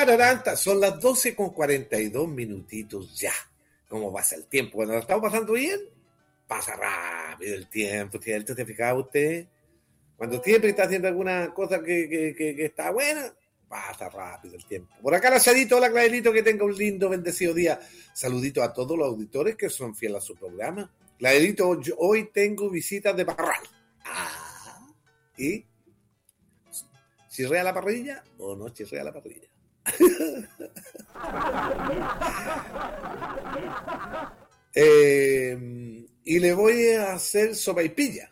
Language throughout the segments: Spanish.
Tararanta, son las 12:42 minutitos ya. ¿Cómo pasa el tiempo? Cuando lo estamos pasando bien, pasa rápido el tiempo, ¿cierto? ¿Te fijaba usted? Cuando siempre está haciendo alguna cosa que está buena, pasa rápido el tiempo. Por acá, Lazarito, hola Clavelito, que tenga un lindo, bendecido día. Saludito a todos los auditores que son fieles a su programa. Clavelito, hoy tengo visitas de Parral. ¿Y? ¿Chirrea la parrilla o no chirrea la parrilla? Y le voy a hacer sopaipillas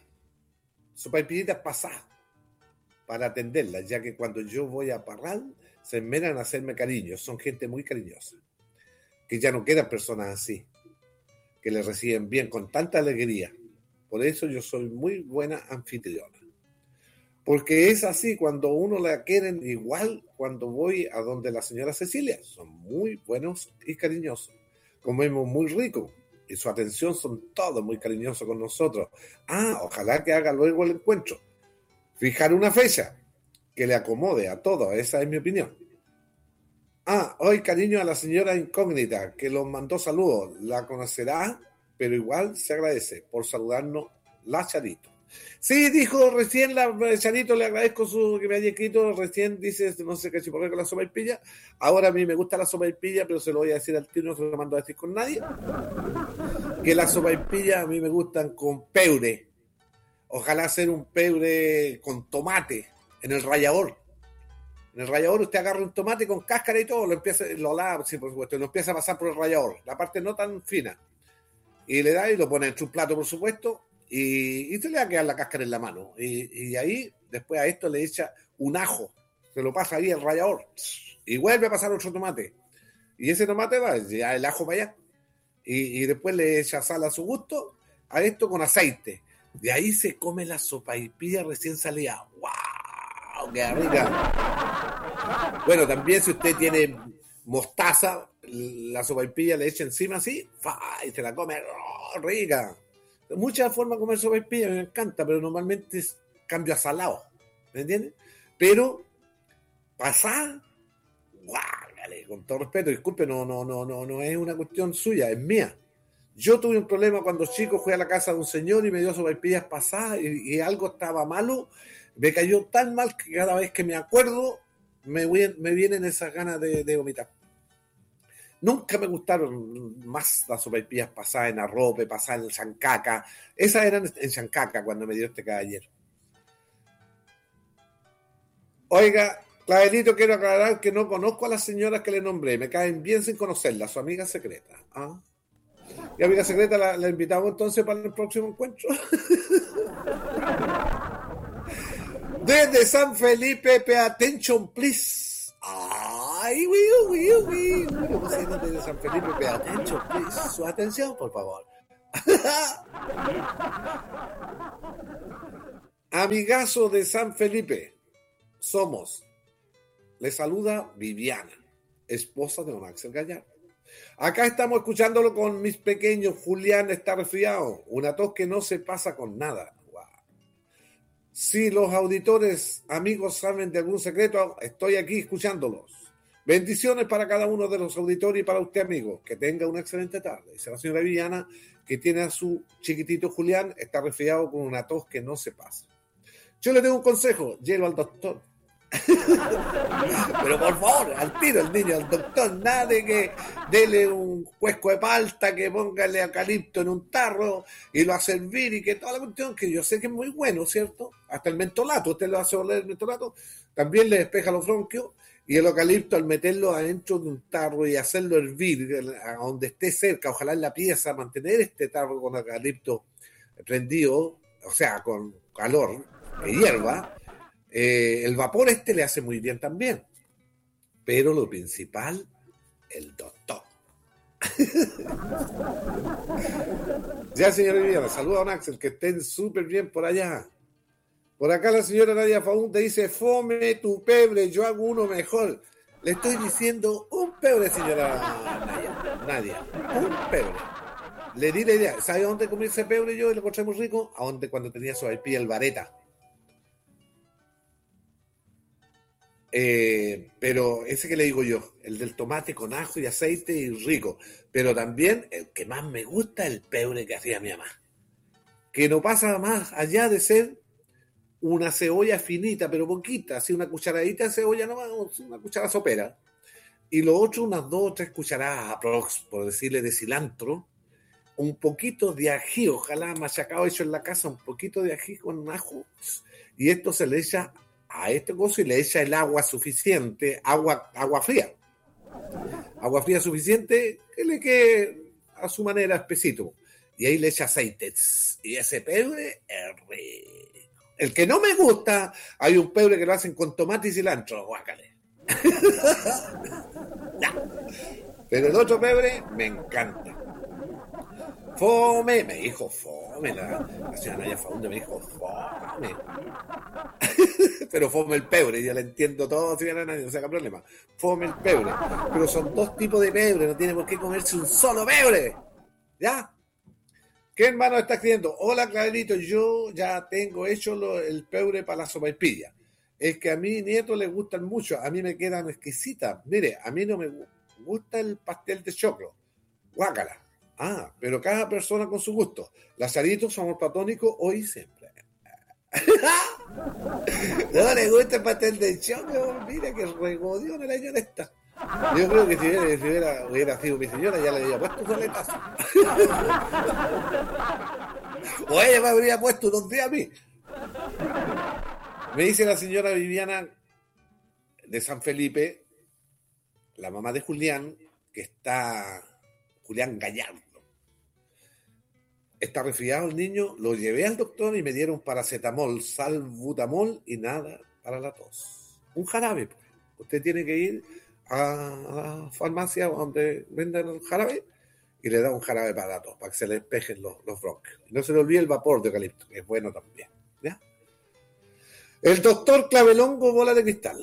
pasadas para atenderlas, ya que cuando yo voy a Parral se esmeran a hacerme cariño. Son gente muy cariñosa, que ya no quedan personas así, que le reciben bien con tanta alegría. Por eso yo soy muy buena anfitriona, porque es así cuando uno la quieren. Igual cuando voy a donde la señora Cecilia, son muy buenos y cariñosos, comemos muy rico y su atención son todos muy cariñosos con nosotros. Ojalá que haga luego el encuentro, fijar una fecha que le acomode a todos. Esa es mi opinión. Hoy cariño a la señora incógnita que los mandó saludos. La conocerá, pero igual se agradece por saludarnos, la Charito. Sí, dijo recién la Charito, le agradezco que me haya escrito recién, dice, no sé qué chiporre con la sopaipilla. Ahora a mí me gusta la sopaipilla, pero se lo voy a decir al tiro, no se lo mando a decir con nadie, que las sopaipillas a mí me gustan con peure. Ojalá hacer un peure con tomate en el rallador. En el rallador usted agarra un tomate con cáscara y todo, lo lava, sí, por supuesto, y lo empieza a pasar por el rallador, la parte no tan fina, y le da y lo pone en un plato, por supuesto, y se le va a quedar la cáscara en la mano. Y ahí, después a esto le echa un ajo, se lo pasa ahí el rallador, y vuelve a pasar otro tomate. Y ese tomate va, ya el ajo para allá. Y después le echa sal a su gusto, a esto con aceite. De ahí se come la sopaipilla recién salida. ¡Wow! ¡Qué rica! Bueno, también si usted tiene mostaza, la sopaipilla le echa encima así, y se la come rica. Muchas formas de comer sopaipilla, me encanta, pero normalmente cambio a salado, ¿me entiendes? Pero pasar, guárdale, con todo respeto, disculpe, no es una cuestión suya, es mía. Yo tuve un problema cuando chico, fui a la casa de un señor y me dio sopaipillas pasadas y algo estaba malo, me cayó tan mal que cada vez que me acuerdo me vienen esas ganas de vomitar. Nunca me gustaron más las sopaipillas pasadas en arrope, pasadas en chancaca. Esas eran en chancaca cuando me dio este caballero. Oiga, Clavelito, quiero aclarar que no conozco a las señoras que le nombré. Me caen bien sin conocerlas, su amiga secreta. ¿Y amiga secreta la invitamos entonces para el próximo encuentro? Desde San Felipe, pay attention, please. Ay, desde San Felipe, pay attention, please. Su atención, por favor. Amigazo de San Felipe, somos. Le saluda Viviana, esposa de don Axel Gallardo. Acá estamos escuchándolo con mis pequeños. Julián está resfriado, una tos que no se pasa con nada. Wow. Si los auditores, amigos, saben de algún secreto, estoy aquí escuchándolos. Bendiciones para cada uno de los auditores y para usted, amigo. Que tenga una excelente tarde. Dice la señora Viviana, que tiene a su chiquitito Julián, está resfriado con una tos que no se pasa. Yo le tengo un consejo, llévelo al doctor. Pero por favor, al tiro el niño, al doctor, nada de que dele un cuesco de palta, que póngale eucalipto en un tarro y lo hace hervir y que toda la cuestión, que yo sé que es muy bueno, ¿cierto? Hasta el mentolato, usted lo hace oler el mentolato, también le despeja los bronquios, y el eucalipto al meterlo adentro de un tarro y hacerlo hervir a donde esté cerca, ojalá en la pieza, mantener este tarro con eucalipto prendido, o sea, con calor, que hierva. El vapor le hace muy bien también, pero lo principal, el doctor. Ya, señora Viviana, saluda a don Axel, que estén súper bien por allá. Por acá la señora Nadia Faunde dice, fome tu pebre, yo hago uno mejor. Le estoy diciendo un pebre, señora Nadia, un pebre. Le di la idea, ¿sabe dónde comí ese pebre yo y lo encontré muy rico? A donde cuando tenía sopaipilla el Vareta. Pero ese que le digo yo, el del tomate con ajo y aceite y rico. Pero también el que más me gusta es el pebre que hacía mi mamá. Que no pasa más allá de ser una cebolla finita, pero poquita, así una cucharadita de cebolla nomás, una cuchara sopera. Y lo otro, unas 2 o 3 cucharadas aprox, por decirle, de cilantro, un poquito de ají, ojalá machacado hecho en la casa, un poquito de ají con ajo, y esto se le echa a este coso y le echa el agua suficiente, agua fría suficiente que le quede a su manera espesito. Y ahí le echa aceite. Y ese pebre es rico. El que no me gusta, hay un pebre que lo hacen con tomate y cilantro. Guácale. Ya. Pero el otro pebre me encanta. Fome, me dijo fome. La señora Naya Faunde me dijo fome. Pero fome el pebre, ya le entiendo todo, señora Naya, no se haga problema. Fome el pebre. Pero son 2 tipos de pebre, no tiene por qué comerse un solo pebre. ¿Ya? ¿Qué hermano está escribiendo? Hola, Clarito, yo ya tengo hecho el pebre para la sopaipilla. Es que a mi nieto le gustan mucho, a mí me quedan exquisitas. Mire, a mí no me gusta el pastel de choclo. Guácala. Ah, pero cada persona con su gusto. Lazaritos, somos platónicos, hoy y siempre. No le gusta el pastel de choclo, mira que regodió en la señora esta. Yo creo que si hubiera sido mi señora ya le había puesto soletazo. O ella me habría puesto unos días a mí. Me dice la señora Viviana de San Felipe, la mamá de Julián, que está Julián Gallardo. Está resfriado el niño, lo llevé al doctor y me dieron paracetamol, salbutamol y nada para la tos. Un jarabe. Usted tiene que ir a la farmacia donde venden el jarabe y le da un jarabe para la tos, para que se le despejen los bronquios. Y no se le olvide el vapor de eucalipto, que es bueno también. ¿Ya? El doctor Clavelongo, bola de cristal.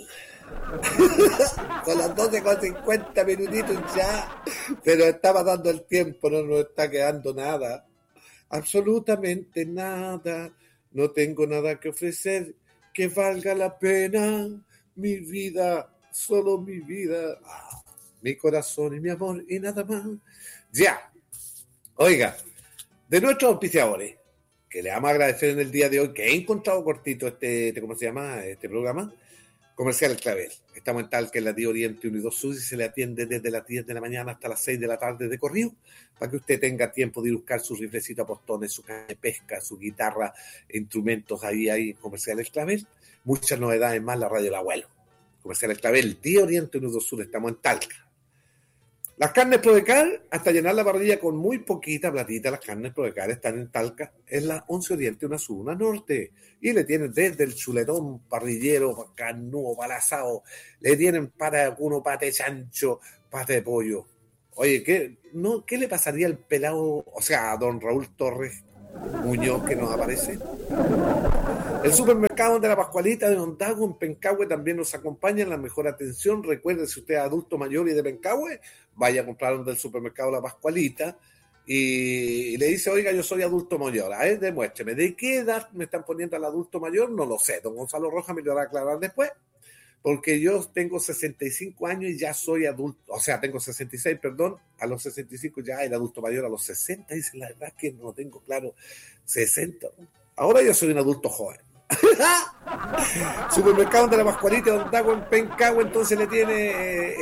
Son las 12:50 minutitos ya, pero está pasando el tiempo, no nos está quedando nada. Absolutamente nada. No tengo nada que ofrecer que valga la pena. Mi vida, solo mi vida. Mi corazón y mi amor y nada más. Ya. Oiga, de nuestros auspiciadores, que le vamos a agradecer en el día de hoy, que he encontrado cortito ¿cómo se llama? Este programa. Comercial El Clavel. Estamos en Talca, en la Tía Oriente 1 y 2 Sur, y se le atiende desde las 10 de la mañana hasta las 6 de la tarde de corrido, para que usted tenga tiempo de ir a buscar su riflecito a postones, su caña de pesca, su guitarra, instrumentos ahí, Comercial El Clavel. Muchas novedades más, la radio del abuelo. Comercial El Clavel, Tía Oriente 1 y 2 Sur, estamos en Talca. Las carnes Prodecar, hasta llenar la parrilla con muy poquita platita, las carnes Prodecar están en Talca, en la 11 Oriente, una Sur, una Norte, y le tienen desde el chuletón parrillero, carnudo, palazado, le tienen para alguno pate chancho, pate de pollo. Oye, ¿qué le pasaría al pelado, o sea, a don Raúl Torres Muñoz, que nos aparece? El supermercado de la Pascualita de Ondago en Pencahue también nos acompaña en la mejor atención. Recuerde, si usted es adulto mayor y de Pencahue, vaya a comprar del supermercado La Pascualita y le dice, oiga, yo soy adulto mayor. A ver, demuéstreme, ¿de qué edad me están poniendo al adulto mayor? No lo sé. Don Gonzalo Rojas me lo va a aclarar después, porque yo tengo 65 años y ya soy adulto. O sea, tengo 66, perdón. A los 65 ya el adulto mayor, a los 60, dice, la verdad es que no tengo claro. 60. Ahora yo soy un adulto joven. Supermercado de la Pascualita, Don Dago en Pencahue, entonces le tiene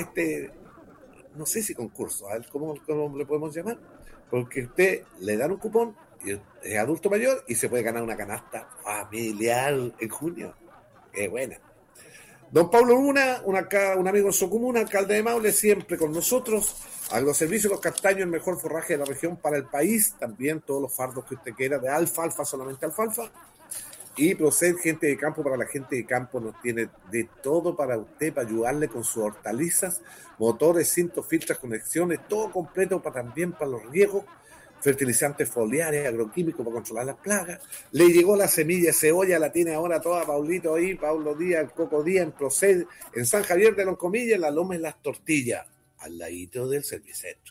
no sé si concurso, a ver cómo le podemos llamar, porque usted le dan un cupón y es adulto mayor y se puede ganar una canasta familiar en junio. Qué buena. Don Pablo Luna, un amigo en su comuna, alcalde de Maule, siempre con nosotros. A los servicios Los Castaños, el mejor forraje de la región para el país. También todos los fardos que usted quiera de alfalfa, solamente alfalfa. Y Proced, gente de campo, para la gente de campo nos tiene de todo para usted, para ayudarle con sus hortalizas, motores, cintos, filtros, conexiones, todo completo también para los riegos, fertilizantes foliares, agroquímicos para controlar las plagas. Le llegó la semilla de cebolla, la tiene ahora toda Paulito ahí, Paulo Díaz, el Coco Díaz, en Proced, en San Javier de Loncomilla, en la Loma y las Tortillas, al ladito del Servicentro.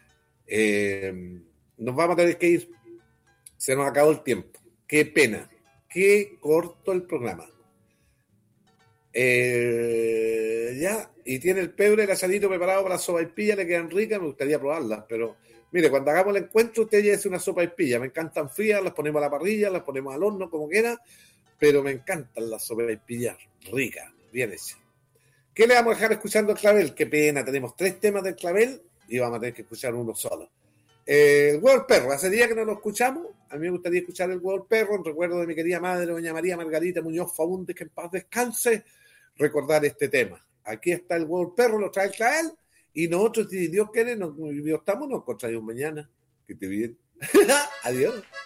Nos vamos a tener que ir, se nos acabó el tiempo, qué pena. Qué corto el programa. Ya, y tiene el pebre, el asadito preparado para la sopaipilla, le quedan ricas, me gustaría probarlas, pero mire, cuando hagamos el encuentro, usted ya hace una sopaipilla, me encantan frías, las ponemos a la parrilla, las ponemos al horno, como quiera, pero me encantan las sopaipillas ricas, bien hechas. ¿Qué le vamos a dejar escuchando el clavel? Qué pena, tenemos 3 temas del clavel y vamos a tener que escuchar uno solo. El huevo del perro, hace días que no lo escuchamos. A mí me gustaría escuchar el huevo del perro, en recuerdo de mi querida madre, doña María Margarita Muñoz Faúndez, que en paz descanse, recordar este tema. Aquí está el huevo del perro, lo trae el clavel, y nosotros, si Dios quiere, nos encontraremos mañana. Que te bien. Adiós.